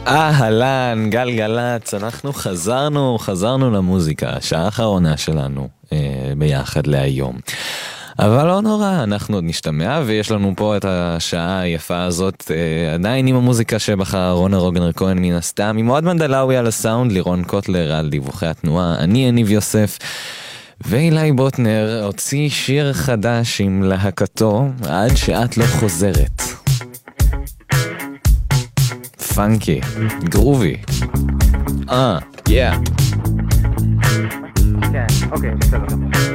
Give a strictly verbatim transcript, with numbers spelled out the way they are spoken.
אהלן, גלגלץ, אנחנו חזרנו, חזרנו למוזיקה, השעה האחרונה שלנו אה, ביחד להיום. אבל לא נורא, אנחנו עוד נשתמע, ויש לנו פה את השעה היפה הזאת, אה, עדיין עם המוזיקה שבחר רונה רוגנר כהן מן הסתם, עם מועד מנדלאוי על הסאונד, לירון קוטלר על דיווחי התנועה, אני יניב יוסף, ואילי בוטנר הוציא שיר חדש עם להקתו, עד שאת לא חוזרת. פאנקי, גרובי. אה, יא. כן, אוקיי, בסדר.